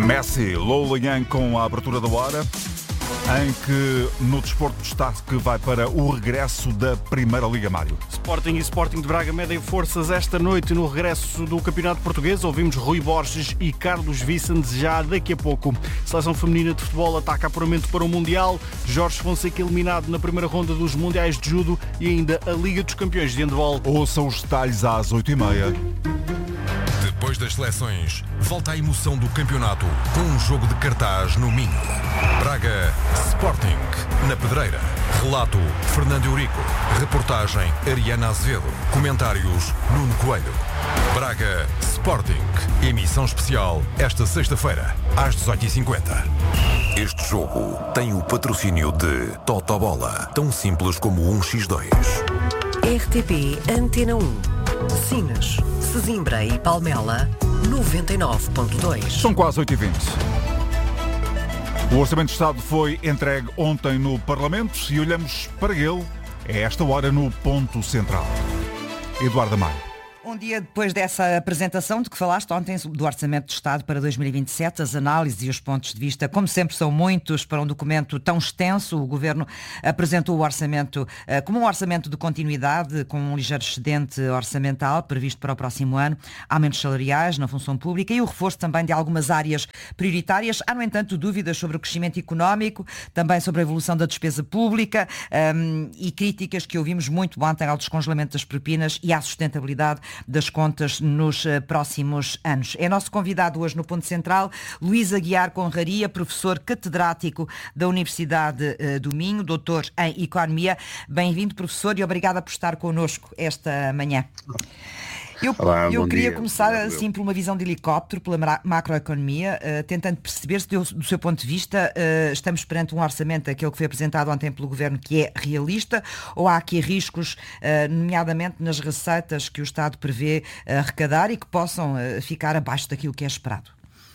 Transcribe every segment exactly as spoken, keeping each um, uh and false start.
Messi, Lolian com a abertura da hora, em que no desporto destaque vai para o regresso da Primeira Liga. Mário. Sporting e Sporting de Braga medem forças esta noite no regresso do Campeonato Português. Ouvimos Rui Borges e Carlos Vicente já daqui a pouco. Seleção feminina de futebol ataca apuramento para o Mundial. Jorge Fonseca eliminado na primeira ronda dos Mundiais de Judo e ainda a Liga dos Campeões de Handball. Ouça os detalhes às oito e meia. Depois das seleções, volta a emoção do campeonato com um jogo de cartaz no Minho. Braga Sporting, na Pedreira. Relato Fernando Eurico. Reportagem Ariana Azevedo. Comentários Nuno Coelho. Braga Sporting. Emissão especial esta sexta-feira, às dezoito e cinquenta. Este jogo tem o patrocínio de Totobola, tão simples como um por dois. R T P Antena um. Sines, Sesimbra e Palmela, noventa e nove ponto dois. São quase oito e vinte. O Orçamento de Estado foi entregue ontem no Parlamento e olhamos para ele a esta hora no ponto central. Eduardo Amaro. Um dia depois dessa apresentação de que falaste ontem do Orçamento de Estado para dois mil e vinte e sete, as análises e os pontos de vista, como sempre, são muitos para um documento tão extenso. O Governo apresentou o orçamento uh, como um orçamento de continuidade, com um ligeiro excedente orçamental previsto para o próximo ano, aumentos salariais na função pública e o reforço também de algumas áreas prioritárias. Há, no entanto, dúvidas sobre o crescimento económico, também sobre a evolução da despesa pública um, e críticas que ouvimos muito ontem ao descongelamento das propinas e à sustentabilidade das contas nos uh, próximos anos. É nosso convidado hoje no Ponto Central, Luís Aguiar Conraria, professor catedrático da Universidade uh, do Minho, doutor em Economia. Bem-vindo, professor, e obrigada por estar connosco esta manhã. Eu, Olá, eu queria dia. começar assim por uma visão de helicóptero, pela macroeconomia, uh, tentando perceber se do, do seu ponto de vista uh, estamos perante um orçamento, aquele que foi apresentado ontem pelo Governo, que é realista, ou há aqui riscos, uh, nomeadamente nas receitas que o Estado prevê uh, arrecadar e que possam uh, ficar abaixo daquilo que é esperado?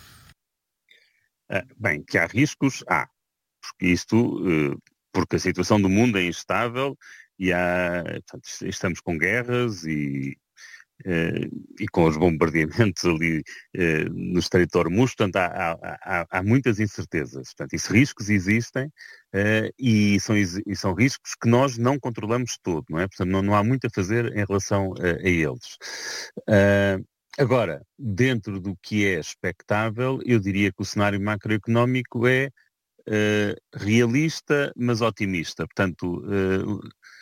Uh, bem, que há riscos, há. Porque isto, uh, porque a situação do mundo é instável e há, portanto, estamos com guerras e Uh, e com os bombardeamentos ali uh, no Estreito de Hormuz, portanto há, há, há, há muitas incertezas, portanto esses riscos existem uh, e, são, e são riscos que nós não controlamos todo, não é? Portanto não, não há muito a fazer em relação uh, a eles. Uh, agora, dentro do que é expectável, eu diria que o cenário macroeconómico é uh, realista, mas otimista, portanto uh,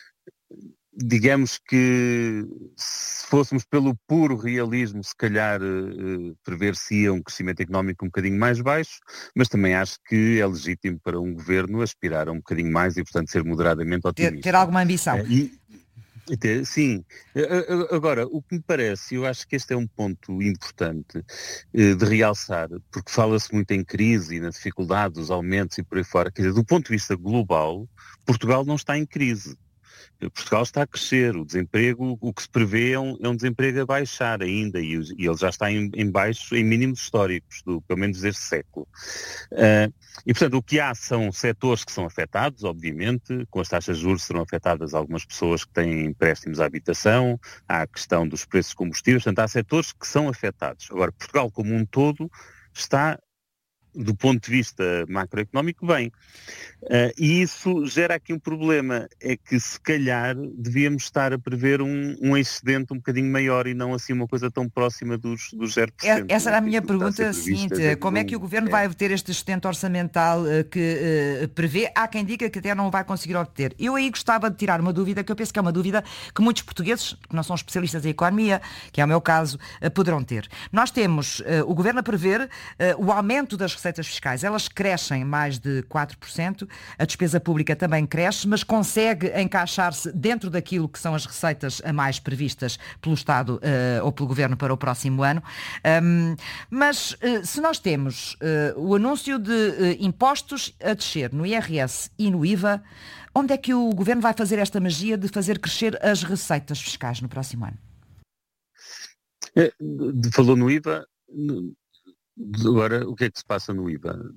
digamos que se fôssemos pelo puro realismo, se calhar uh, prever-se-ia um crescimento económico um bocadinho mais baixo, mas também acho que é legítimo para um governo aspirar a um bocadinho mais e, portanto, ser moderadamente otimista. Ter, ter alguma ambição. Uh, e, e ter, sim. Uh, agora, o que me parece, eu acho que este é um ponto importante uh, de realçar, porque fala-se muito em crise e na dificuldade dos aumentos e por aí fora. Quer dizer, do ponto de vista global, Portugal não está em crise. Portugal está a crescer, o desemprego, o que se prevê é um, é um desemprego a baixar ainda e, e ele já está em, em baixo, em mínimos históricos, do, pelo menos deste século. Uh, e, portanto, o que há são setores que são afetados, obviamente, com as taxas de juros serão afetadas algumas pessoas que têm empréstimos à habitação, há a questão dos preços de combustíveis, portanto, há setores que são afetados. Agora, Portugal como um todo está, do ponto de vista macroeconómico, bem. Uh, e isso gera aqui um problema, é que se calhar devíamos estar a prever um, um excedente um bocadinho maior e não assim uma coisa tão próxima dos, dos zero por cento. Essa era a minha que pergunta seguinte, é como é que o Governo é. vai obter este excedente orçamental uh, que uh, prevê? Há quem diga que até não vai conseguir obter. Eu aí gostava de tirar uma dúvida, que eu penso que é uma dúvida que muitos portugueses, que não são especialistas em economia, que é o meu caso, uh, poderão ter. Nós temos uh, o Governo a prever uh, o aumento das receitas fiscais. Elas crescem mais de quatro por cento, a despesa pública também cresce, mas consegue encaixar-se dentro daquilo que são as receitas a mais previstas pelo Estado uh, ou pelo Governo para o próximo ano. Um, mas uh, se nós temos uh, o anúncio de uh, impostos a descer no I R S e no I V A, onde é que o Governo vai fazer esta magia de fazer crescer as receitas fiscais no próximo ano? É, falou no I V A, agora o que é que se passa no I V A?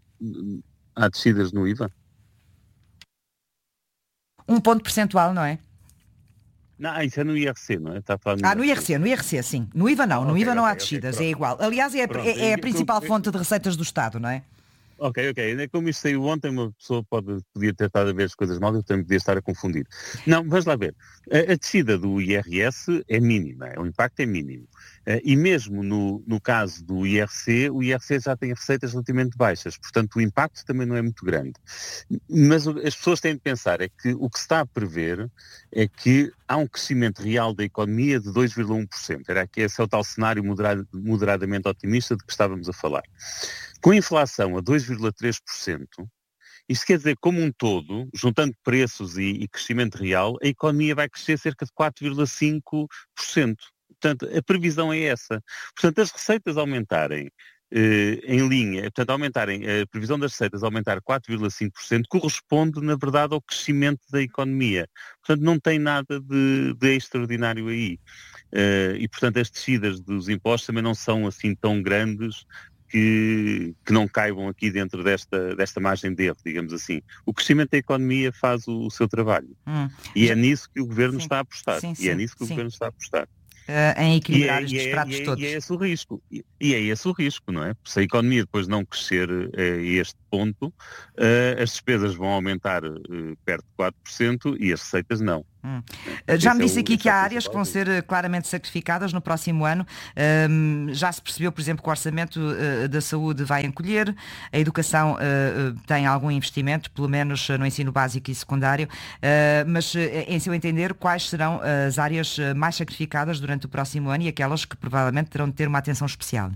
Há descidas no I V A? Um ponto percentual, não é? Não, isso é no I R C, não é? Está a falar no Ah, no I R C, no I R C, sim. No I V A não, Ah, no ok, I V A não há ok, ok, descidas, pronto. é igual. Aliás, é, Pronto, é, é a eu- principal eu- fonte de receitas do Estado, não é? Ok, ok. É como isto saiu ontem, uma pessoa pode, podia ter estado a ver as coisas mal, eu também podia estar a confundir. Não, vamos lá ver. A, a descida do I R S é mínima, o impacto é mínimo. Uh, e mesmo no, no caso do I R C, o I R C já tem receitas relativamente baixas, portanto o impacto também não é muito grande. Mas o, as pessoas têm de pensar é que o que se está a prever é que há um crescimento real da economia de dois vírgula um por cento. Era aqui esse é o tal cenário moderado, moderadamente otimista de que estávamos a falar. Com a inflação a dois vírgula três por cento, isto quer dizer, como um todo, juntando preços e, e crescimento real, a economia vai crescer cerca de quatro vírgula cinco por cento. Portanto, a previsão é essa. Portanto, as receitas aumentarem eh, em linha, portanto, aumentarem, a previsão das receitas aumentar quatro vírgula cinco por cento corresponde, na verdade, ao crescimento da economia. Portanto, não tem nada de, de extraordinário aí. Uh, e, portanto, as descidas dos impostos também não são assim tão grandes que, que não caibam aqui dentro desta, desta margem de erro, digamos assim. O crescimento da economia faz o, o seu trabalho. Hum. E Já... é nisso que o Governo sim. está a apostar. Sim, e sim, é nisso que sim. o Governo está a apostar. Uh, em equilibrar e é, estes e é, pratos e é, todos. E é esse o risco. E, e é esse o risco, não é? Se a economia depois não crescer uh, a este ponto, uh, as despesas vão aumentar uh, perto de quatro por cento e as receitas não. Hum. Já me disse é o, aqui que há áreas que vão ser claramente sacrificadas no próximo ano. Um, já se percebeu, por exemplo, que o orçamento uh, da saúde vai encolher, a educação uh, tem algum investimento, pelo menos no ensino básico e secundário, uh, mas, uh, em seu entender, quais serão as áreas mais sacrificadas durante o próximo ano e aquelas que provavelmente terão de ter uma atenção especial?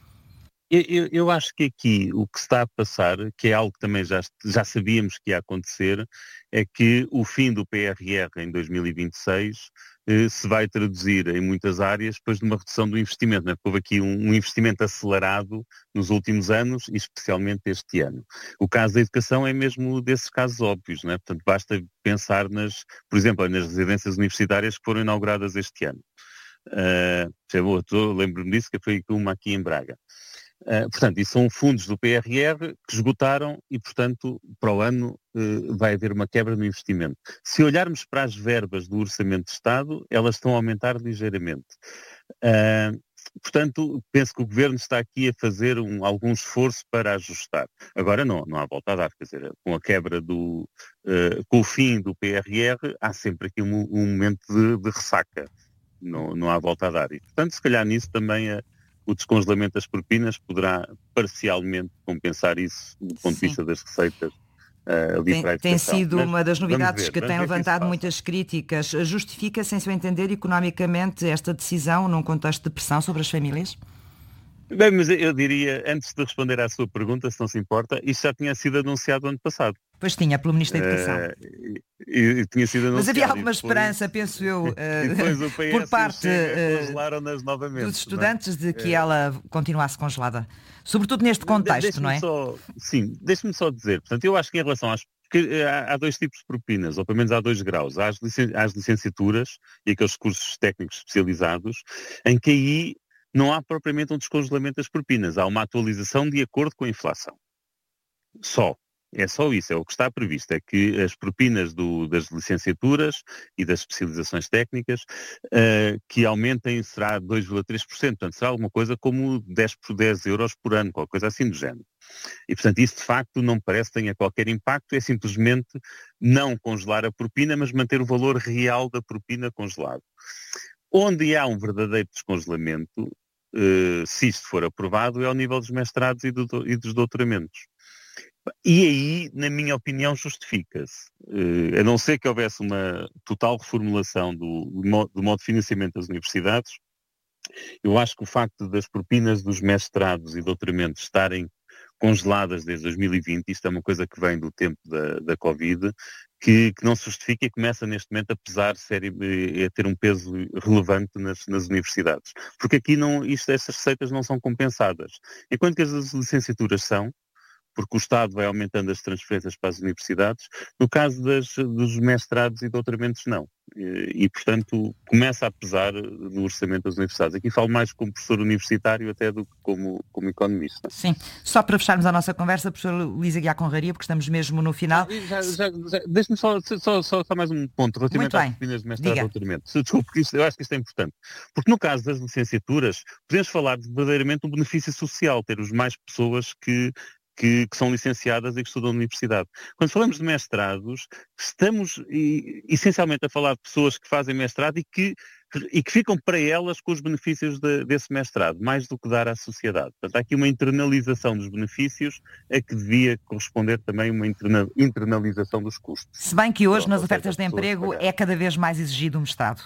Eu, eu, eu acho que aqui o que se está a passar, que é algo que também já, já sabíamos que ia acontecer, é que o fim do P R R em dois mil e vinte e seis eh, se vai traduzir em muitas áreas depois de uma redução do investimento. Né? Houve aqui um, um investimento acelerado nos últimos anos e especialmente este ano. O caso da educação é mesmo desses casos óbvios. Né? Portanto, basta pensar, nas, por exemplo, nas residências universitárias que foram inauguradas este ano. Uh, lembro-me disso, que foi uma aqui em Braga. Uh, portanto, isso são fundos do P R R que esgotaram e, portanto, para o ano uh, vai haver uma quebra no investimento. Se olharmos para as verbas do Orçamento de Estado, elas estão a aumentar ligeiramente. Uh, portanto, penso que o Governo está aqui a fazer um, algum esforço para ajustar. Agora não, não há volta a dar, quer dizer, com a quebra do, uh, com o fim do P R R, há sempre aqui um, um momento de, de ressaca. Não, não há volta a dar. E, portanto, se calhar nisso também a o descongelamento das propinas poderá parcialmente compensar isso do ponto Sim. de vista das receitas. Uh, ali tem, para a tem sido Mas, uma das novidades ver, que tem levantado muitas críticas. Justifica-se, em seu entender, economicamente esta decisão num contexto de pressão sobre as famílias? Bem, mas eu diria, antes de responder à sua pergunta, se não se importa, isto já tinha sido anunciado ano passado. Pois tinha, pelo Ministro da Educação. Uh, e, e tinha sido anunciado. Mas havia alguma depois, esperança, penso eu, uh, o P S por parte uh, novamente, dos estudantes não é? de que ela continuasse congelada. Sobretudo neste contexto, de, não é? Só, sim, deixe-me só dizer. Portanto, eu acho que em relação às... Porque há, há dois tipos de propinas, ou pelo menos há dois graus. Há as, licen, há as licenciaturas e aqueles cursos técnicos especializados, em que aí não há propriamente um descongelamento das propinas. Há uma atualização de acordo com a inflação. Só. É só isso, é o que está previsto, é que as propinas do, das licenciaturas e das especializações técnicas uh, que aumentem será dois vírgula três por cento, portanto será alguma coisa como dez por dez euros por ano, qualquer coisa assim do género. E portanto isso de facto não me parece que tenha qualquer impacto, é simplesmente não congelar a propina, mas manter o valor real da propina congelado. Onde há um verdadeiro descongelamento, uh, se isto for aprovado, é ao nível dos mestrados e, do, e dos doutoramentos. E aí, na minha opinião, justifica-se. Uh, a não ser que houvesse uma total reformulação do, do modo de financiamento das universidades, eu acho que o facto das propinas dos mestrados e doutoramentos estarem congeladas desde dois mil e vinte, isto é uma coisa que vem do tempo da, da Covid, que, que não se justifica e começa neste momento a pesar, sério, a ter um peso relevante nas, nas universidades. Porque aqui não, isto, essas receitas não são compensadas. Enquanto que as licenciaturas são, porque o Estado vai aumentando as transferências para as universidades. No caso das, dos mestrados e doutoramentos, não. E, e, portanto, começa a pesar no orçamento das universidades. Aqui falo mais como professor universitário até do que como, como economista. Sim. Só para fecharmos a nossa conversa, professor Luís Aguiar Conraria, porque estamos mesmo no final. Já, já, já, Deixe-me só, só, só, só mais um ponto relativamente às disciplinas de mestrado e doutoramento. Desculpe, porque isto, eu acho que isto é importante. Porque no caso das licenciaturas, podemos falar de verdadeiramente um benefício social, termos mais pessoas que Que, que são licenciadas e que estudam na universidade. Quando falamos de mestrados, estamos e, essencialmente a falar de pessoas que fazem mestrado e que, e que ficam para elas com os benefícios de, desse mestrado, mais do que dar à sociedade. Portanto, há aqui uma internalização dos benefícios a que devia corresponder também uma interna, internalização dos custos. Se bem que hoje, Pronto, nas ofertas de emprego, é cada vez mais exigido o mestrado.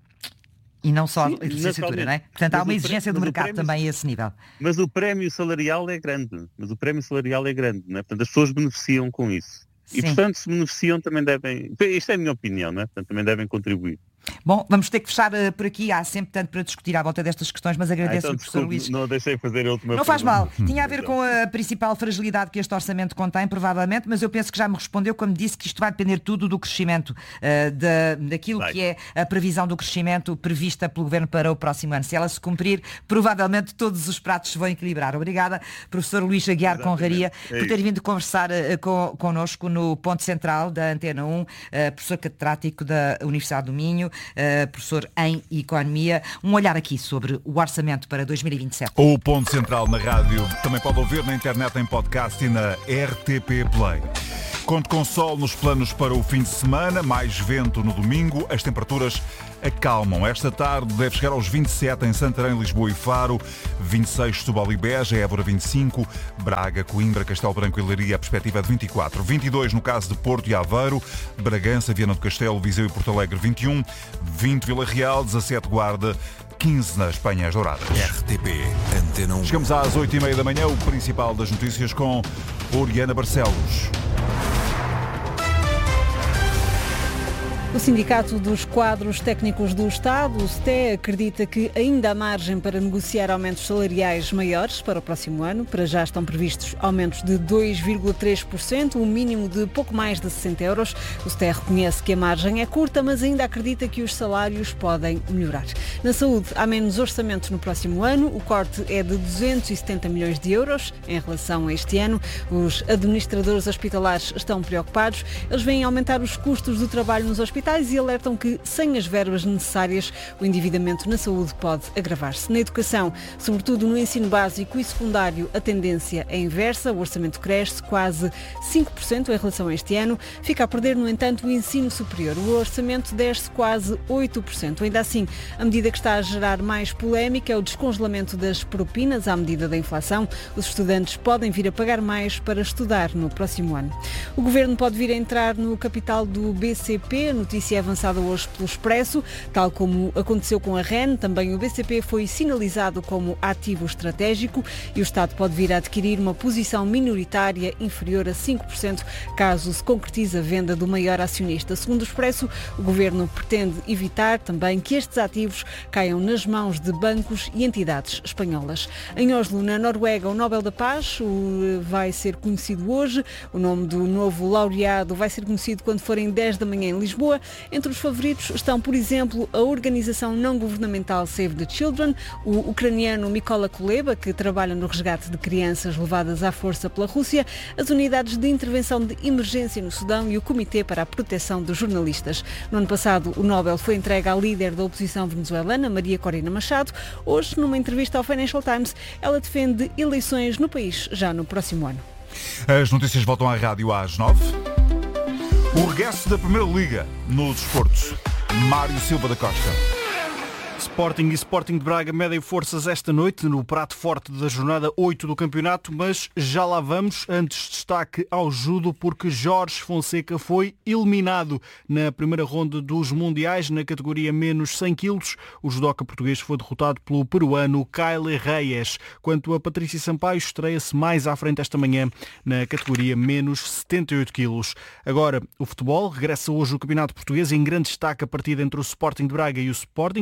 E não só Sim, a licenciatura, não é? Portanto, há uma exigência do mercado prémio, também a esse nível. Mas o prémio salarial é grande. Mas o prémio salarial é grande, não é? Portanto, as pessoas beneficiam com isso. Sim. E, portanto, se beneficiam, também devem... Isto é a minha opinião, não é? Portanto, também devem contribuir. Bom, vamos ter que fechar uh, por aqui. Há sempre tanto para discutir à volta destas questões, mas agradeço ah, então, ao professor Luís. Não deixei fazer a última Não pergunta. faz mal. Tinha a ver com a principal fragilidade que este orçamento contém, provavelmente, mas eu penso que já me respondeu quando disse que isto vai depender tudo do crescimento, uh, da, daquilo vai. que é a previsão do crescimento prevista pelo Governo para o próximo ano. Se ela se cumprir, provavelmente todos os pratos se vão equilibrar. Obrigada, professor Luís Aguiar Conraria, é por ter vindo conversar uh, com, connosco no Ponto Central da Antena um, uh, professor catedrático da Universidade do Minho, uh, professor em Economia. Um olhar aqui sobre o orçamento para dois mil e vinte e sete. O Ponto Central na rádio também pode ouvir na internet, em podcast e na R T P Play. Conto com sol nos planos para o fim de semana, mais vento no domingo, as temperaturas acalmam. Esta tarde deve chegar aos vinte e sete em Santarém, Lisboa e Faro, vinte e seis Setúbal e Beja, Évora vinte e cinco, Braga, Coimbra, Castelo Branco e Leiria, a perspectiva é de vinte e quatro. vinte e dois no caso de Porto e Aveiro, Bragança, Viana do Castelo, Viseu e Porto Alegre vinte e um, vinte Vila Real, dezassete Guarda, quinze nas Penhas Douradas. R T P Antena um. Chegamos às oito e meia da manhã, o principal das notícias com Oriana Barcelos. O Sindicato dos Quadros Técnicos do Estado, o S T E, acredita que ainda há margem para negociar aumentos salariais maiores para o próximo ano. Para já estão previstos aumentos de dois vírgula três por cento, um mínimo de pouco mais de sessenta euros. O S T E reconhece que a margem é curta, mas ainda acredita que os salários podem melhorar. Na saúde, há menos orçamento no próximo ano. O corte é de duzentos e setenta milhões de euros em relação a este ano. Os administradores hospitalares estão preocupados. Eles veem aumentar os custos do trabalho nos hospitais e alertam que, sem as verbas necessárias, o endividamento na saúde pode agravar-se. Na educação, sobretudo no ensino básico e secundário, a tendência é inversa. O orçamento cresce quase cinco por cento em relação a este ano. Fica a perder, no entanto, o ensino superior. O orçamento desce quase oito por cento. Ainda assim, a medida que está a gerar mais polémica é o descongelamento das propinas à medida da inflação. Os estudantes podem vir a pagar mais para estudar no próximo ano. O Governo pode vir a entrar no capital do B C P. A notícia é avançada hoje pelo Expresso, tal como aconteceu com a R E N. Também o B C P foi sinalizado como ativo estratégico e o Estado pode vir a adquirir uma posição minoritária inferior a cinco por cento caso se concretize a venda do maior acionista. Segundo o Expresso, o Governo pretende evitar também que estes ativos caiam nas mãos de bancos e entidades espanholas. Em Oslo, na Noruega, o Nobel da Paz vai ser conhecido hoje. O nome do novo laureado vai ser conhecido quando forem dez da manhã em Lisboa. Entre os favoritos estão, por exemplo, a organização não governamental Save the Children, o ucraniano Mykola Kuleba, que trabalha no resgate de crianças levadas à força pela Rússia, as unidades de intervenção de emergência no Sudão e o Comitê para a Proteção dos Jornalistas. No ano passado, o Nobel foi entregue à líder da oposição venezuelana, Maria Corina Machado. Hoje, numa entrevista ao Financial Times, ela defende eleições no país já no próximo ano. As notícias voltam à rádio às nove. O regresso da Primeira Liga no desporto. Mário Silva da Costa. Sporting e Sporting de Braga medem forças esta noite no prato forte da jornada oito do campeonato, mas já lá vamos. Antes, destaque ao judo, porque Jorge Fonseca foi eliminado na primeira ronda dos mundiais na categoria menos cem quilos. O judoca português foi derrotado pelo peruano Kyle Reyes. Quanto a Patrícia Sampaio, estreia-se mais à frente esta manhã na categoria menos setenta e oito quilos. Agora, o futebol regressa hoje o campeonato português, em grande destaque a partida entre o Sporting de Braga e o Sporting. Vai ter lugar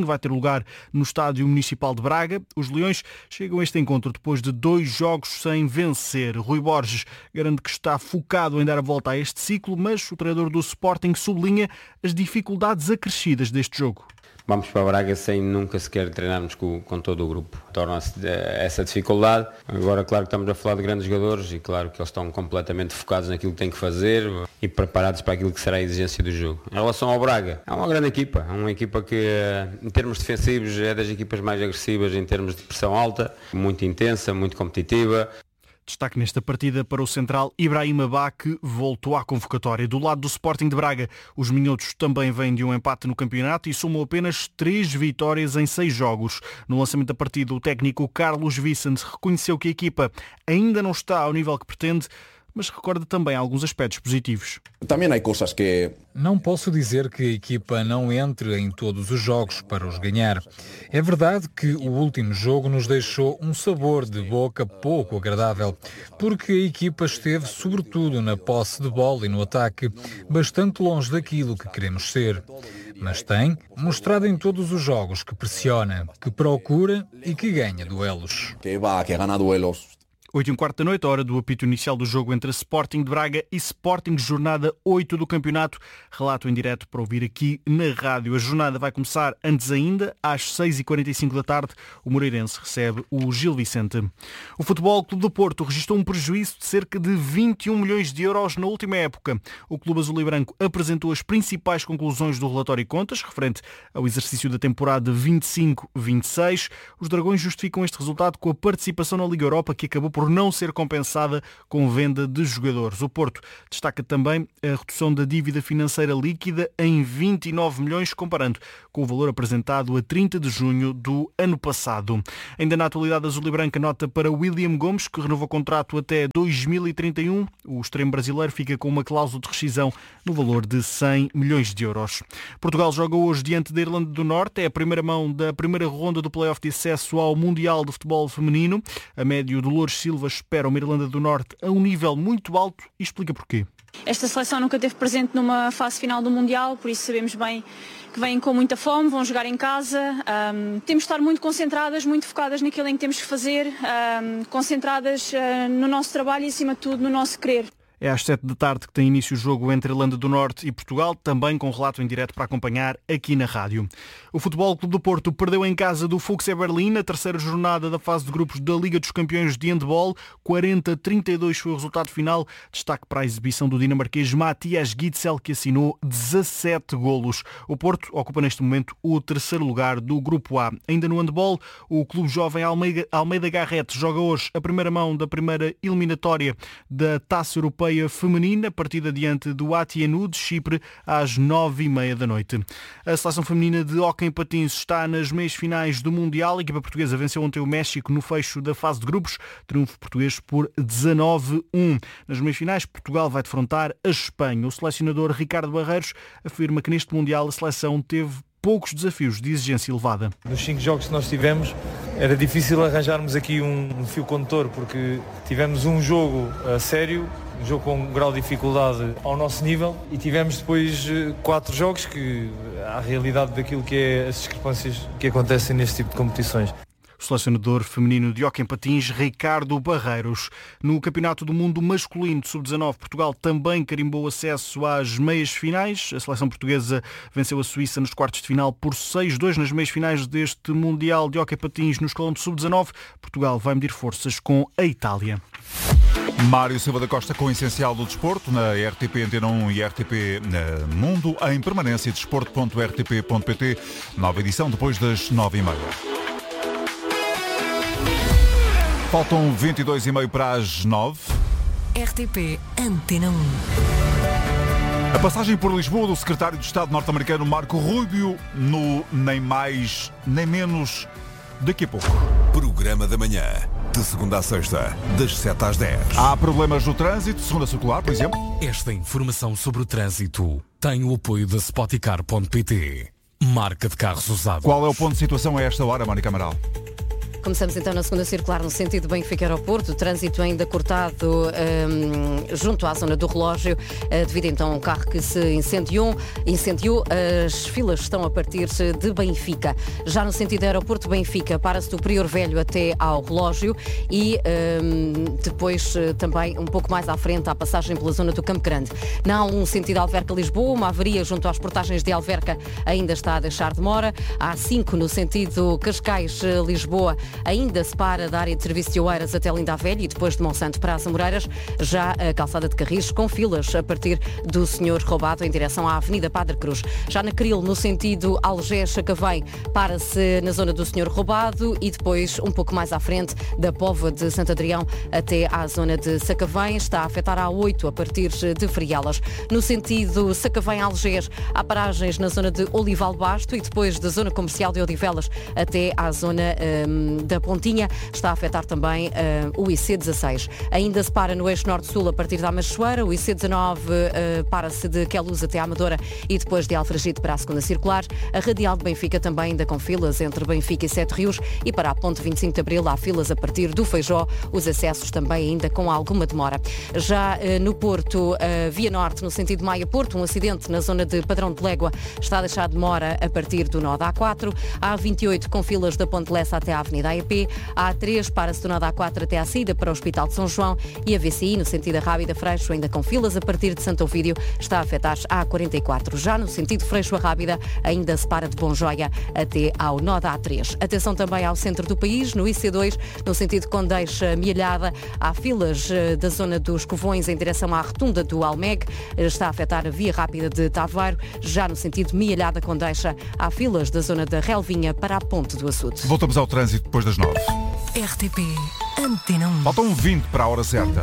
lugar no Estádio Municipal de Braga. Os Leões chegam a este encontro depois de dois jogos sem vencer. Rui Borges garante que está focado em dar a volta a este ciclo, mas o treinador do Sporting sublinha as dificuldades acrescidas deste jogo. Vamos para Braga sem nunca sequer treinarmos com, com todo o grupo. Torna-se essa dificuldade. Agora, claro que estamos a falar de grandes jogadores e claro que eles estão completamente focados naquilo que têm que fazer e preparados para aquilo que será a exigência do jogo. Em relação ao Braga, é uma grande equipa. É uma equipa que, em termos defensivos, é das equipas mais agressivas em termos de pressão alta, muito intensa, muito competitiva. Destaque nesta partida para o central Ibrahima Ba, que voltou à convocatória. Do lado do Sporting de Braga, os minhotos também vêm de um empate no campeonato e somam apenas três vitórias em seis jogos. No lançamento da partida, o técnico Carlos Vicente reconheceu que a equipa ainda não está ao nível que pretende, mas recorda também alguns aspectos positivos. Também há coisas que... Não posso dizer que a equipa não entre em todos os jogos para os ganhar. É verdade que o último jogo nos deixou um sabor de boca pouco agradável, porque a equipa esteve, sobretudo na posse de bola e no ataque, bastante longe daquilo que queremos ser. Mas tem mostrado em todos os jogos que pressiona, que procura e que ganha duelos. Que vai, que ganha duelos. oito e um quarto da noite, a hora do apito inicial do jogo entre Sporting de Braga e Sporting, jornada oito do campeonato. Relato em direto para ouvir aqui na rádio. A jornada vai começar antes ainda, às seis e quarenta e cinco da tarde. O Moreirense recebe o Gil Vicente. O Futebol Clube do Porto registrou um prejuízo de cerca de vinte e um milhões de euros na última época. O Clube Azul e Branco apresentou as principais conclusões do relatório e contas, referente ao exercício da temporada vinte e cinco vinte e seis. Os Dragões justificam este resultado com a participação na Liga Europa, que acabou por não ser compensada com venda de jogadores. O Porto destaca também a redução da dívida financeira líquida em vinte e nove milhões, comparando com o valor apresentado a trinta de junho do ano passado. Ainda na atualidade azul e branca, nota para William Gomes, que renovou o contrato até dois mil e trinta e um. O extremo brasileiro fica com uma cláusula de rescisão no valor de cem milhões de euros. Portugal joga hoje diante da Irlanda do Norte. É a primeira mão da primeira ronda do play-off de acesso ao Mundial de Futebol Feminino. A médio Dolores Silva espera uma Irlanda do Norte a um nível muito alto e explica porquê. Esta seleção nunca esteve presente numa fase final do Mundial, por isso sabemos bem que vêm com muita fome, vão jogar em casa. Um, temos de estar muito concentradas, muito focadas naquilo em que temos que fazer, um, concentradas uh, no nosso trabalho e, acima de tudo, no nosso querer. É às sete da tarde que tem início o jogo entre Irlanda do Norte e Portugal, também com relato em direto para acompanhar aqui na rádio. O Futebol Clube do Porto perdeu em casa do Fuchs Berlim na terceira jornada da fase de grupos da Liga dos Campeões de Handball. quarenta a trinta e dois foi o resultado final. Destaque para a exibição do dinamarquês Matthias Gitzel, que assinou dezassete golos. O Porto ocupa neste momento o terceiro lugar do Grupo A. Ainda no handball, o Clube Jovem Almeida, Almeida Garrett joga hoje a primeira mão da primeira eliminatória da Taça Europeia Feminina, partida diante do Atienu de Chipre às nove e meia da noite. A seleção feminina de hóquei em patins está nas meias finais do Mundial. A equipa portuguesa venceu ontem o México no fecho da fase de grupos. Triunfo português por dezanove a um. Nas meias finais, Portugal vai defrontar a Espanha. O selecionador Ricardo Barreiros afirma que neste Mundial a seleção teve poucos desafios de exigência elevada. Nos cinco jogos que nós tivemos, era difícil arranjarmos aqui um, um fio condutor, porque tivemos um jogo a sério, um jogo com um grau de dificuldade ao nosso nível, e tivemos depois quatro jogos que há a realidade daquilo que é as discrepâncias que acontecem neste tipo de competições. O selecionador feminino de hóquei em patins, Ricardo Barreiros. No Campeonato do Mundo Masculino de sub dezanove, Portugal também carimbou acesso às meias finais. A seleção portuguesa venceu a Suíça nos quartos de final por seis a dois nas meias finais deste Mundial de hóquei em patins no escalão de sub dezanove. Portugal vai medir forças com a Itália. Mário Silva da Costa com o essencial do desporto na R T P Antena um e R T P Mundo em permanência desporto ponto r t p ponto p t. Nova edição depois das nove e meia. Faltam vinte e dois e meio para as nove. R T P Antena um. A passagem por Lisboa do secretário de Estado norte-americano Marco Rubio no nem mais nem menos daqui a pouco. Programa da manhã, de segunda a sexta, das sete às dez. Há problemas no trânsito, segunda circular, por exemplo? Esta informação sobre o trânsito tem o apoio da Spoticar ponto pt, marca de carros usados. Qual é o ponto de situação a esta hora, Mónica Amaral? Começamos então na segunda circular no sentido Benfica-Aeroporto, trânsito ainda cortado um, junto à zona do relógio, uh, devido então a um carro que se incendiou. incendiou. As filas estão a partir de Benfica. Já no sentido Aeroporto-Benfica, para-se do Prior Velho até ao relógio e um, depois uh, também um pouco mais à frente à passagem pela zona do Campo Grande. Na A um sentido Alverca-Lisboa, uma avaria junto às portagens de Alverca ainda está a deixar demora. A A cinco no sentido Cascais-Lisboa ainda se para da área de serviço de Oeiras até Linda Velha e depois de Monsanto para as Amoreiras. Já a calçada de Carris com filas a partir do Senhor Roubado em direção à Avenida Padre Cruz. Já na Cril, no sentido Algés-Sacavém, para-se na zona do Senhor Roubado e depois um pouco mais à frente da Póvoa de Santo Adrião até à zona de Sacavém. Está a afetar a A oito a partir de Frielas. No sentido Sacavém-Algés, há paragens na zona de Olival Basto e depois da zona comercial de Odivelas até à zona um, da Pontinha. Está a afetar também uh, o I C dezasseis. Ainda se para no eixo norte-sul a partir da Machoeira. O I C dezanove uh, para-se de Queluz até à Amadora e depois de Alfragide para a segunda circular. A Radial de Benfica também ainda com filas entre Benfica e Sete Rios e para a Ponte vinte e cinco de Abril há filas a partir do Feijó. Os acessos também ainda com alguma demora. Já uh, no Porto, uh, Via Norte, no sentido Maia-Porto, um acidente na zona de Padrão de Légua está a deixar demora a partir do nó da A quatro. A A vinte e oito com filas da Ponte Lessa até à Avenida A E P. A A três para-se do nó da A quatro até à saída para o Hospital de São João e a V C I no sentido Rábida Freixo ainda com filas a partir de Santo Ovídio está a afetar a A quarenta e quatro. Já no sentido Freixo a Rábida ainda se para de Bom Joia até ao nó da A três. Atenção também ao centro do país, no I C dois, no sentido Condeixa-Mielhada, há filas da zona dos Covões em direção à rotunda do Almeg, está a afetar a via rápida de Taveiro. Já no sentido Mielhada-Condeixa, há filas da zona da Relvinha para a Ponte do Açude. Voltamos ao trânsito depois das nove. R T P Antena um. Faltam vinte para a hora certa.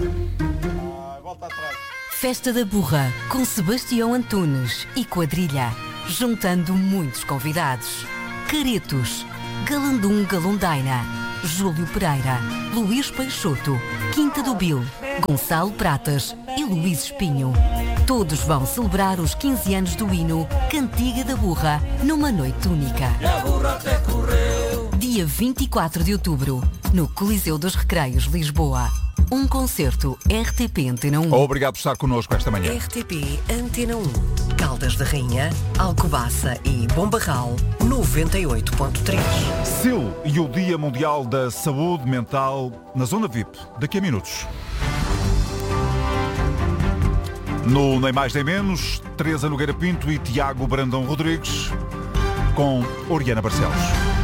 Festa da Burra com Sebastião Antunes e quadrilha, juntando muitos convidados. Caretos, Galandum Galundaina, Júlio Pereira, Luís Peixoto, Quinta do Bil, Gonçalo Pratas e Luís Espinho. Todos vão celebrar os quinze anos do hino Cantiga da Burra numa noite única. Dia vinte e quatro de outubro, no Coliseu dos Recreios, Lisboa. Um concerto R T P Antena um. Obrigado por estar connosco esta manhã. R T P Antena um. Caldas da Rainha, Alcobaça e Bombarral, noventa e oito ponto três. S I L e o Dia Mundial da Saúde Mental na Zona V I P. Daqui a minutos. No Nem Mais Nem Menos, Teresa Nogueira Pinto e Tiago Brandão Rodrigues com Oriana Barcelos.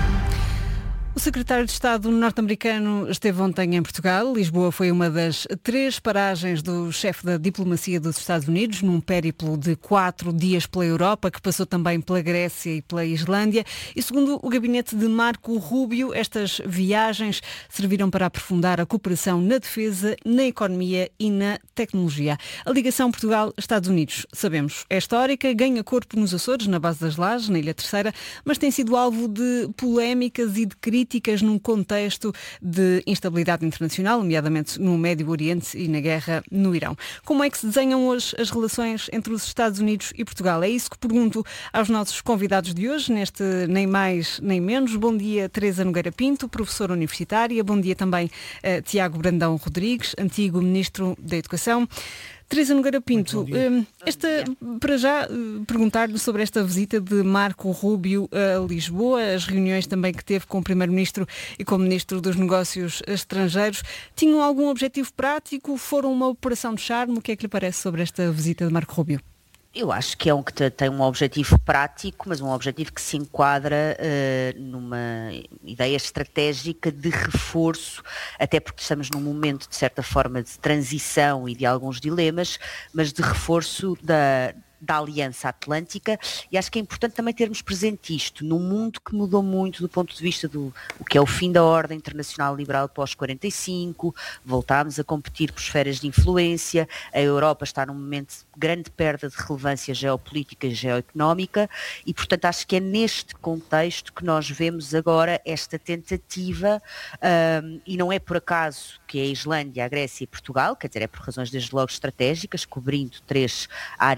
O secretário de Estado norte-americano esteve ontem em Portugal. Lisboa foi uma das três paragens do chefe da diplomacia dos Estados Unidos, num périplo de quatro dias pela Europa, que passou também pela Grécia e pela Islândia. E segundo o gabinete de Marco Rubio, estas viagens serviram para aprofundar a cooperação na defesa, na economia e na tecnologia. A ligação Portugal-Estados Unidos, sabemos, é histórica, ganha corpo nos Açores, na base das Lajes, na Ilha Terceira, mas tem sido alvo de polémicas e de críticas num contexto de instabilidade internacional, nomeadamente no Médio Oriente e na guerra no Irão. Como é que se desenham hoje as relações entre os Estados Unidos e Portugal? É isso que pergunto aos nossos convidados de hoje, neste Nem Mais Nem Menos. Bom dia, Teresa Nogueira Pinto, professora universitária. Bom dia também, uh, Tiago Brandão Rodrigues, antigo Ministro da Educação. Teresa Nogueira Pinto, esta, para já perguntar-lhe sobre esta visita de Marco Rubio a Lisboa, as reuniões também que teve com o Primeiro-Ministro e com o Ministro dos Negócios Estrangeiros, tinham algum objetivo prático? Foram uma operação de charme? O que é que lhe parece sobre esta visita de Marco Rubio? Eu acho que é um que tem um objetivo prático, mas um objetivo que se enquadra uh, numa ideia estratégica de reforço, até porque estamos num momento, de certa forma, de transição e de alguns dilemas, mas de reforço da... da Aliança Atlântica, e acho que é importante também termos presente isto, num mundo que mudou muito do ponto de vista do o que é o fim da ordem internacional liberal pós quarenta e cinco, voltámos a competir por esferas de influência, a Europa está num momento de grande perda de relevância geopolítica e geoeconómica, e portanto acho que é neste contexto que nós vemos agora esta tentativa, um, e não é por acaso que é a Islândia, a Grécia e Portugal, quer dizer, é por razões desde logo estratégicas, cobrindo três áreas estratégicas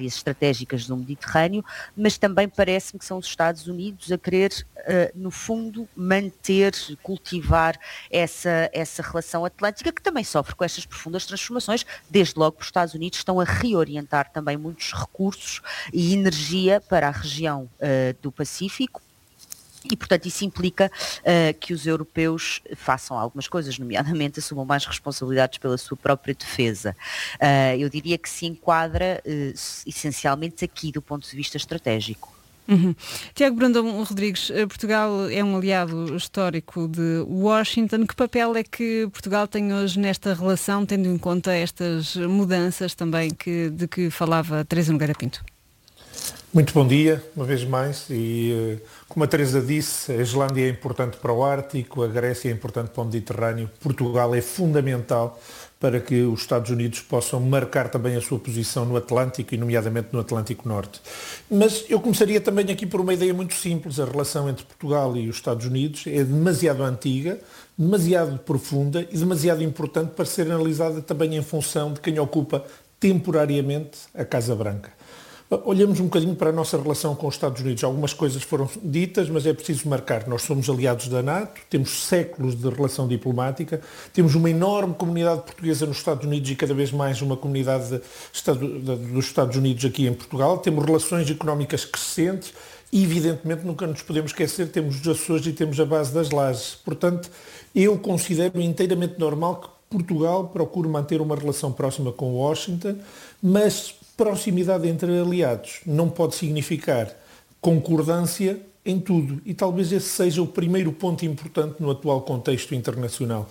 estratégicas do Mediterrâneo, mas também parece-me que são os Estados Unidos a querer, uh, no fundo, manter, cultivar essa, essa relação atlântica, que também sofre com estas profundas transformações. Desde logo, os Estados Unidos estão a reorientar também muitos recursos e energia para a região uh, do Pacífico. E, portanto, isso implica uh, que os europeus façam algumas coisas, nomeadamente assumam mais responsabilidades pela sua própria defesa. Uh, eu diria que se enquadra uh, essencialmente aqui do ponto de vista estratégico. Uhum. Tiago Brandão Rodrigues, Portugal é um aliado histórico de Washington. Que papel é que Portugal tem hoje nesta relação, tendo em conta estas mudanças também que, de que falava Teresa Nogueira Pinto? Muito bom dia, uma vez mais, e como a Teresa disse, a Islândia é importante para o Ártico, a Grécia é importante para o Mediterrâneo, Portugal é fundamental para que os Estados Unidos possam marcar também a sua posição no Atlântico, e nomeadamente no Atlântico Norte. Mas eu começaria também aqui por uma ideia muito simples. A relação entre Portugal e os Estados Unidos é demasiado antiga, demasiado profunda e demasiado importante para ser analisada também em função de quem ocupa temporariamente a Casa Branca. Olhamos um bocadinho para a nossa relação com os Estados Unidos. Algumas coisas foram ditas, mas é preciso marcar. Nós somos aliados da NATO, temos séculos de relação diplomática, temos uma enorme comunidade portuguesa nos Estados Unidos e cada vez mais uma comunidade dos Estados Unidos aqui em Portugal. Temos relações económicas crescentes e, evidentemente, nunca nos podemos esquecer, temos os Açores e temos a base das Lajes. Portanto, eu considero inteiramente normal que Portugal procure manter uma relação próxima com Washington, mas proximidade entre aliados não pode significar concordância em tudo, e talvez esse seja o primeiro ponto importante no atual contexto internacional.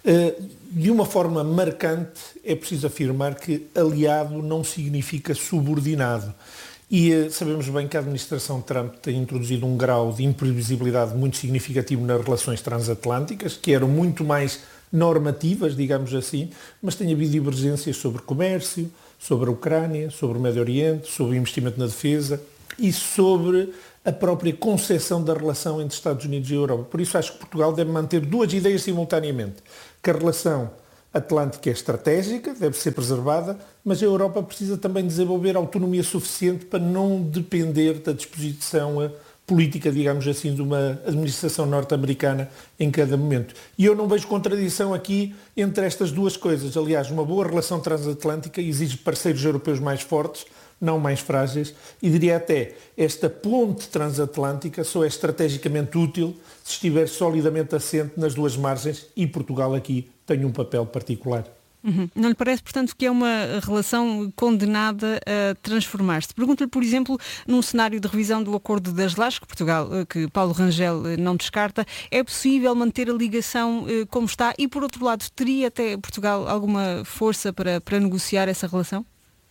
De uma forma marcante, é preciso afirmar que aliado não significa subordinado. E sabemos bem que a administração Trump tem introduzido um grau de imprevisibilidade muito significativo nas relações transatlânticas, que eram muito mais normativas, digamos assim, mas tem havido divergências sobre comércio, sobre a Ucrânia, sobre o Médio Oriente, sobre o investimento na defesa e sobre a própria concepção da relação entre Estados Unidos e Europa. Por isso acho que Portugal deve manter duas ideias simultaneamente, que a relação atlântica é estratégica, deve ser preservada, mas a Europa precisa também desenvolver autonomia suficiente para não depender da disposição política, digamos assim, de uma administração norte-americana em cada momento. E eu não vejo contradição aqui entre estas duas coisas. Aliás, uma boa relação transatlântica exige parceiros europeus mais fortes, não mais frágeis, e diria até, esta ponte transatlântica só é estrategicamente útil se estiver solidamente assente nas duas margens, e Portugal aqui tem um papel particular. Uhum. Não lhe parece, portanto, que é uma relação condenada a transformar-se? Pergunto-lhe, por exemplo, num cenário de revisão do Acordo das Lajes, que Portugal, que Paulo Rangel não descarta, é possível manter a ligação como está? E, por outro lado, teria até Portugal alguma força para, para negociar essa relação?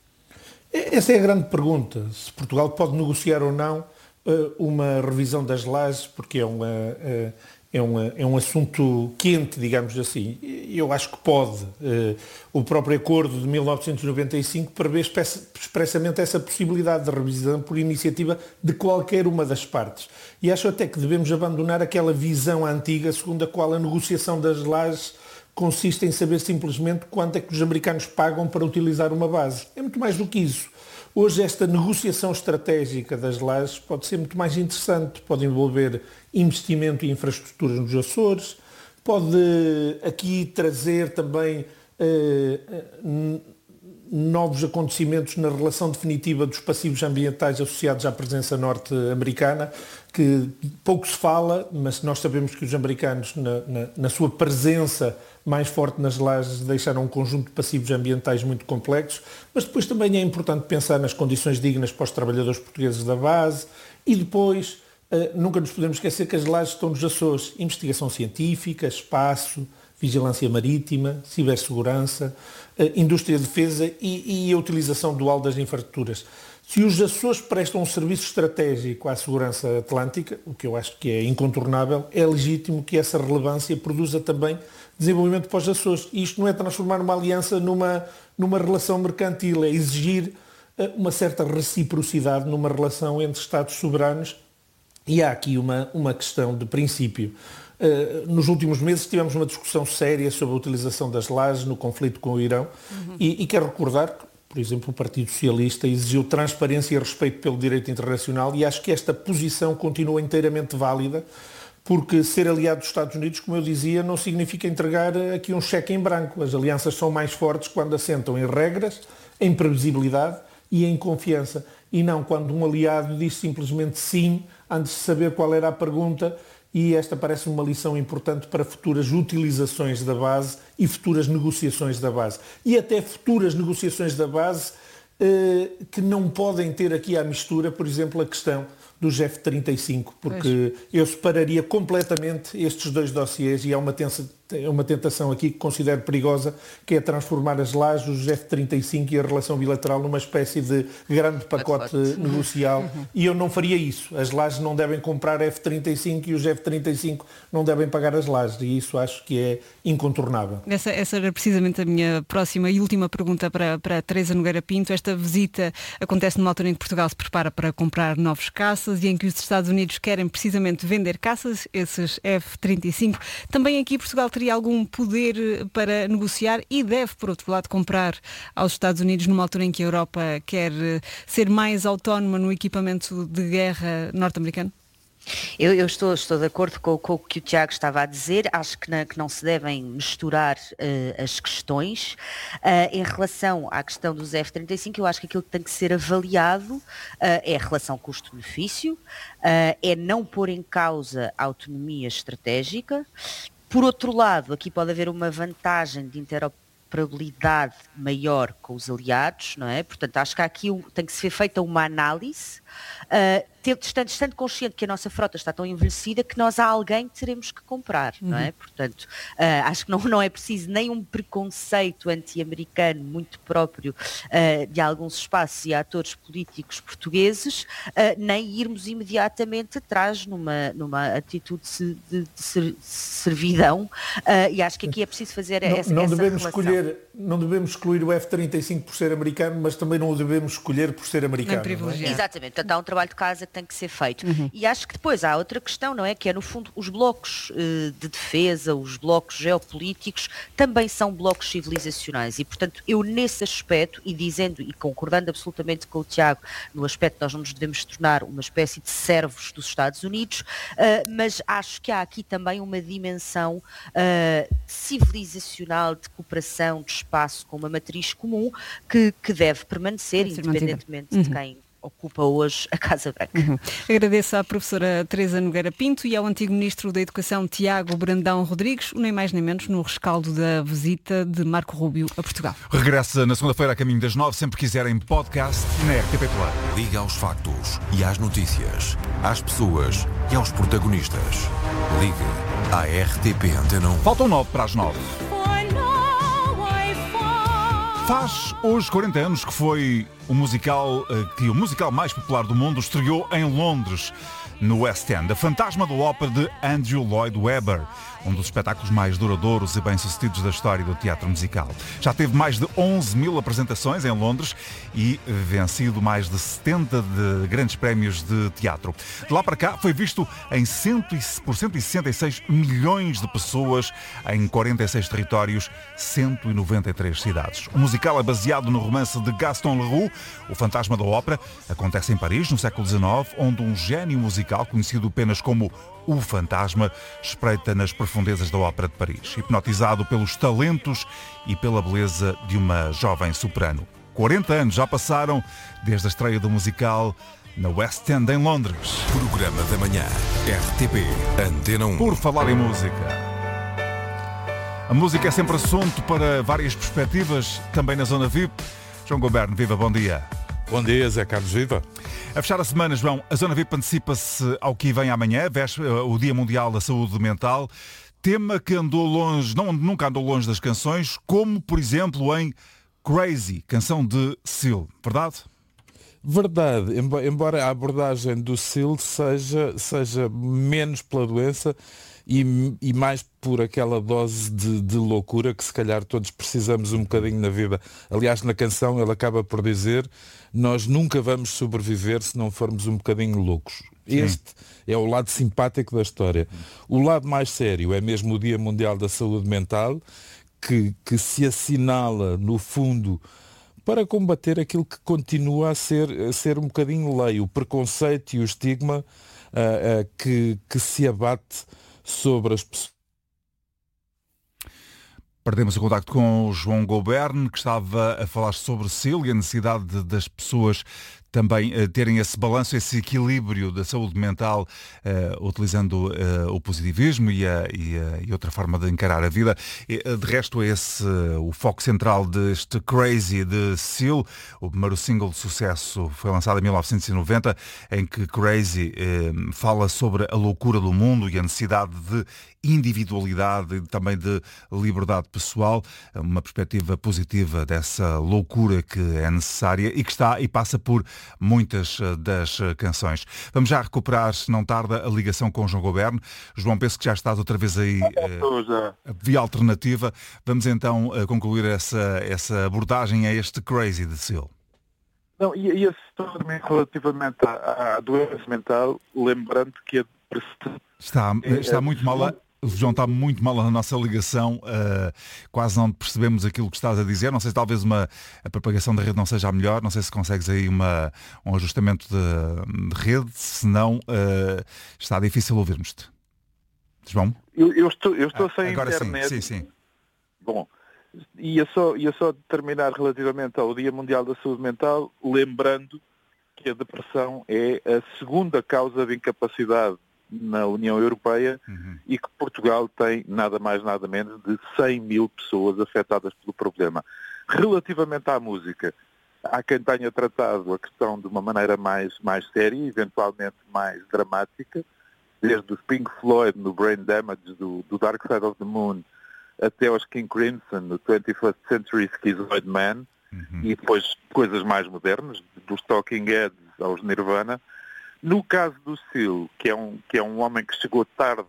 Essa é a grande pergunta. Se Portugal pode negociar ou não uma revisão das Lajes, porque é uma... É um, é um assunto quente, digamos assim. Eu acho que pode. O próprio acordo de mil novecentos e noventa e cinco prevê expressamente essa possibilidade de revisão por iniciativa de qualquer uma das partes. E acho até que devemos abandonar aquela visão antiga segundo a qual a negociação das lajes consiste em saber simplesmente quanto é que os americanos pagam para utilizar uma base. É muito mais do que isso. Hoje esta negociação estratégica das lajes pode ser muito mais interessante, pode envolver investimento em infraestruturas nos Açores, pode aqui trazer também eh, novos acontecimentos na relação definitiva dos passivos ambientais associados à presença norte-americana, que pouco se fala, mas nós sabemos que os americanos, na, na, na sua presença mais forte nas lajes, deixaram um conjunto de passivos ambientais muito complexos, mas depois também é importante pensar nas condições dignas para os trabalhadores portugueses da base, e depois uh, nunca nos podemos esquecer que as lajes estão nos Açores. Investigação científica, espaço, vigilância marítima, cibersegurança, uh, indústria de defesa e, e a utilização dual das infraestruturas. Se os Açores prestam um serviço estratégico à segurança atlântica, o que eu acho que é incontornável, é legítimo que essa relevância produza também desenvolvimento para os Açores. E isto não é transformar uma aliança numa, numa relação mercantil, é exigir uma certa reciprocidade numa relação entre Estados soberanos, e há aqui uma, uma questão de princípio. Uh, nos últimos meses tivemos uma discussão séria sobre a utilização das lajes no conflito com o Irão, uhum. e, e quero recordar que, por exemplo, o Partido Socialista exigiu transparência e respeito pelo direito internacional e acho que esta posição continua inteiramente válida, porque ser aliado dos Estados Unidos, como eu dizia, não significa entregar aqui um cheque em branco. As alianças são mais fortes quando assentam em regras, em previsibilidade e em confiança. E não quando um aliado diz simplesmente sim, antes de saber qual era a pergunta, e esta parece uma lição importante para futuras utilizações da base e futuras negociações da base. E até futuras negociações da base eh, que não podem ter aqui à mistura, por exemplo, a questão dos F trinta e cinco, porque pois. eu separaria completamente estes dois dossiês e há uma, tensa, uma tentação aqui que considero perigosa, que é transformar as lajes, os F trinta e cinco e a relação bilateral numa espécie de grande pacote negocial uhum. e eu não faria isso. As lajes não devem comprar F trinta e cinco e os F trinta e cinco não devem pagar as lajes e isso acho que é incontornável. Essa, essa era precisamente a minha próxima e última pergunta para, para a Teresa Nogueira Pinto. Esta visita acontece numa altura em que Portugal se prepara para comprar novos caças e em que os Estados Unidos querem precisamente vender caças, esses F trinta e cinco. Também aqui Portugal teria algum poder para negociar e deve, por outro lado, comprar aos Estados Unidos numa altura em que a Europa quer ser mais autónoma no equipamento de guerra norte-americano? Eu, eu estou, estou de acordo com, com o que o Tiago estava a dizer, acho que, na, que não se devem misturar uh, as questões. Uh, em relação à questão dos F trinta e cinco, eu acho que aquilo que tem que ser avaliado uh, é a relação custo-benefício, uh, é não pôr em causa a autonomia estratégica. Por outro lado, aqui pode haver uma vantagem de interoperabilidade maior com os aliados, não é? Portanto, acho que aqui tem que ser feita uma análise, uh, estando, estando consciente que a nossa frota está tão envelhecida que nós há alguém que teremos que comprar, uhum. não é? Portanto, uh, acho que não, não é preciso nem um preconceito anti-americano muito próprio uh, de alguns espaços e atores políticos portugueses, uh, nem irmos imediatamente atrás numa, numa atitude de, de, de servidão, uh, e acho que aqui é preciso fazer não, essa, não essa devemos relação. Escolher, não devemos excluir o F trinta e cinco por ser americano, mas também não o devemos escolher por ser americano. Não é? Exatamente, portanto há um trabalho de casa que tem que ser feito. Uhum. E acho que depois há outra questão, não é? Que é, no fundo, os blocos uh, de defesa, os blocos geopolíticos, também são blocos civilizacionais. E, portanto, eu nesse aspecto, e dizendo e concordando absolutamente com o Tiago, no aspecto que nós não nos devemos tornar uma espécie de servos dos Estados Unidos, uh, mas acho que há aqui também uma dimensão uh, civilizacional, de cooperação, de espaço com uma matriz comum, que, que deve permanecer, independentemente uhum. de quem ocupa hoje a Casa Branca. Uhum. Agradeço à professora Teresa Nogueira Pinto e ao antigo Ministro da Educação Tiago Brandão Rodrigues, nem mais nem menos no rescaldo da visita de Marco Rubio a Portugal. Regressa na segunda-feira a caminho das nove, sempre quiserem podcast na R T P Play. Liga aos factos e às notícias, às pessoas e aos protagonistas. Ligue à R T P Antena um. Faltam nove para as nove. Faz hoje quarenta anos que foi o musical, que o musical mais popular do mundo estreou em Londres, no West End. A Fantasma da Ópera de Andrew Lloyd Webber, um dos espetáculos mais duradouros e bem-sucedidos da história do teatro musical. Já teve mais de onze mil apresentações em Londres e vencido mais de setenta de grandes prémios de teatro. De lá para cá foi visto em cento por cento e sessenta e seis milhões de pessoas em quarenta e seis territórios, cento e noventa e três cidades. O musical é baseado no romance de Gaston Leroux, O Fantasma da Ópera. Acontece em Paris, no século dezenove, onde um gênio musical, conhecido apenas como o Fantasma, espreita nas profundezas da Ópera de Paris, hipnotizado pelos talentos e pela beleza de uma jovem soprano. quarenta anos já passaram desde a estreia do musical na West End, em Londres. Programa da manhã, R T P Antena um. Por falar em música, a música é sempre assunto para várias perspectivas, também na Zona V I P. João Goberno, viva, bom dia. Bom dia, Zé Carlos, viva. A fechar a semana, João, a Zona V I P antecipa-se ao que vem amanhã, o Dia Mundial da Saúde Mental, tema que andou longe, não, nunca andou longe das canções, como, por exemplo, em Crazy, canção de Seal, verdade? Verdade, embora a abordagem do Seal seja, seja menos pela doença e, e mais por aquela dose de, de loucura que se calhar todos precisamos um bocadinho na vida. Aliás, na canção ele acaba por dizer: nós nunca vamos sobreviver se não formos um bocadinho loucos. Este Sim. é o lado simpático da história. O lado mais sério é mesmo o Dia Mundial da Saúde Mental, que, que se assinala, no fundo, para combater aquilo que continua a ser, a ser um bocadinho lei, o preconceito e o estigma uh, uh, que, que se abate sobre as pessoas. Perdemos o contacto com o João Gobern, que estava a falar sobre o S I L e a necessidade de, das pessoas também uh, terem esse balanço, esse equilíbrio da saúde mental, uh, utilizando uh, o positivismo e, a, e, a, e outra forma de encarar a vida. E, uh, de resto, é esse uh, o foco central deste Crazy de S I L. O primeiro single de sucesso foi lançado em mil novecentos e noventa, em que Crazy uh, fala sobre a loucura do mundo e a necessidade de individualidade e também de liberdade pessoal, uma perspectiva positiva dessa loucura que é necessária e que está e passa por muitas das canções. Vamos já recuperar, se não tarda, a ligação com o João Gobern. João, penso que já estás outra vez aí eh, via alternativa. Vamos então eh, concluir essa, essa abordagem a este Crazy de S I L. Não, e, e também relativamente à, à doença mental, lembrando que a Está, está muito mal a... O João está muito mal na nossa ligação, uh, quase não percebemos aquilo que estás a dizer. Não sei se talvez uma, a propagação da rede não seja a melhor, não sei se consegues aí uma, um ajustamento de, de rede, se não uh, está difícil ouvirmos-te. João? Eu, eu estou, eu estou ah, sem agora internet. Sim, sim, sim. Bom, ia só, ia só terminar relativamente ao Dia Mundial da Saúde Mental, lembrando que a depressão é a segunda causa de incapacidade na União Europeia uhum. e que Portugal tem nada mais nada menos de cem mil pessoas afetadas pelo problema. Relativamente à música, há quem tenha tratado a questão de uma maneira mais, mais séria, eventualmente mais dramática, desde o Pink Floyd no Brain Damage do, do Dark Side of the Moon até aos King Crimson no twenty-first Century Schizoid Man uhum. e depois coisas mais modernas, dos Talking Heads aos Nirvana. No caso do S I L, que é um, que é um homem que chegou tarde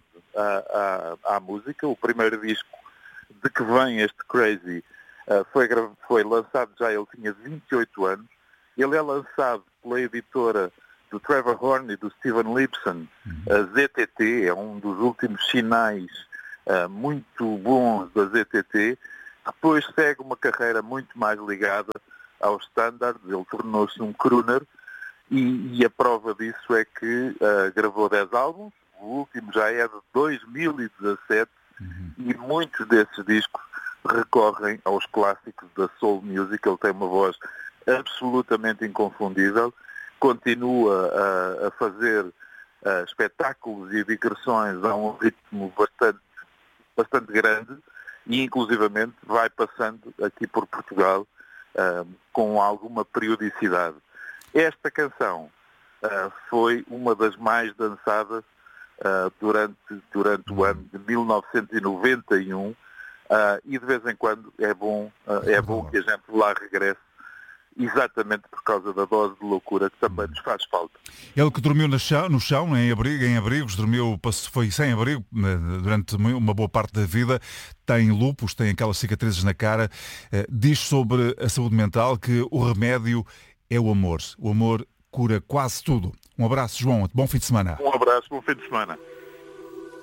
à, à, à música, o primeiro disco de que vem este Crazy uh, foi, foi lançado já, ele tinha vinte e oito anos, ele é lançado pela editora do Trevor Horn e do Steven Lipson, a Z T T, é um dos últimos sinais uh, muito bons da Z T T, depois segue uma carreira muito mais ligada aos standards, ele tornou-se um crooner, E, e a prova disso é que uh, gravou dez álbuns, o último já é de dois mil e dezassete uhum. e muitos desses discos recorrem aos clássicos da soul music. Ele tem uma voz absolutamente inconfundível, continua a, a fazer uh, espetáculos e digressões a um ritmo bastante, bastante grande e inclusivamente vai passando aqui por Portugal uh, com alguma periodicidade. Esta canção uh, foi uma das mais dançadas uh, durante, durante o ano de mil novecentos e noventa e um uh, e de vez em quando é bom, uh, é bom que a gente lá regresse, exatamente por causa da dose de loucura que também nos faz falta. Ele que dormiu no chão, no chão em, abrigo, em abrigos, dormiu, foi sem abrigo durante uma boa parte da vida, tem lúpus, tem aquelas cicatrizes na cara, uh, diz sobre a saúde mental que o remédio é o amor. O amor cura quase tudo. Um abraço, João. Bom fim de semana. Um abraço, bom fim de semana.